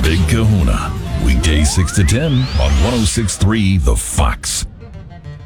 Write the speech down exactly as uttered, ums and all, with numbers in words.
Big Kahuna. Weekdays six to ten on one oh six point three The Fox.